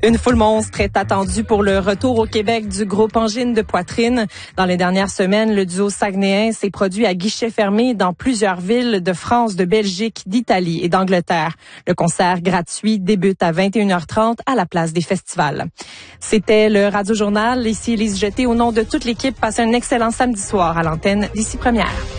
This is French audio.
Une foule monstre est attendue pour le retour au Québec du groupe Angine de poitrine. Dans les dernières semaines, le duo saguenéen s'est produit à guichet fermé dans plusieurs villes de France, de Belgique, d'Italie et d'Angleterre. Le concert gratuit débute à 21h30 à la place des festivals. C'était le Radio Journal. Ici Élise Jeté. Au nom de toute l'équipe, passez un excellent samedi soir à l'antenne d'Ici Première.